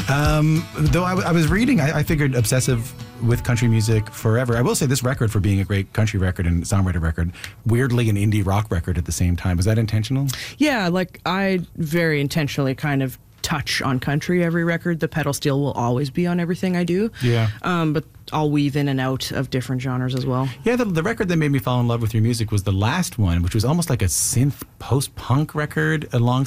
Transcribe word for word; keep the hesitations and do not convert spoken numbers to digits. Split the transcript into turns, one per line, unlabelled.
Um, though I, w- I was reading, I, I figured obsessive with country music forever. I will say this record, for being a great country record and songwriter record, weirdly an indie rock record at the same time. Was that intentional?
Yeah, like I very intentionally kind of touch on country every record. The pedal steel will always be on everything I do.
Yeah.
Um, but I'll weave in and out of different genres as well.
Yeah, the, the record that made me fall in love with your music was the last one, which was almost like a synth post-punk record along